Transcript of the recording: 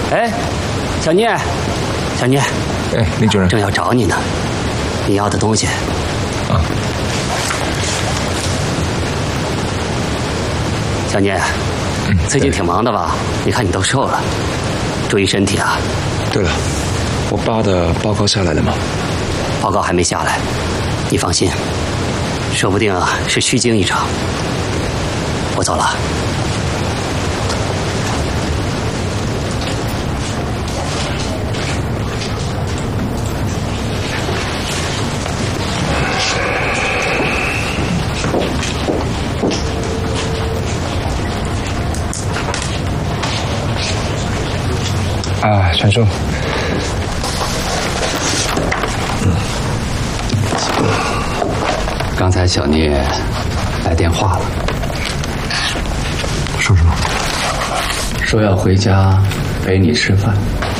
哎，小聂，小聂， 哎，林主任， 正要找你呢，你要的东西。 啊， 小聂，最近挺忙的吧？你看你都瘦了，注意身体啊。 对了，我爸的报告下来了吗？ 报告还没下来，你放心，说不定是虚惊一场。我走了。 啊，陈叔。 刚才小聂来电话了， 说什么？ 说要回家陪你吃饭。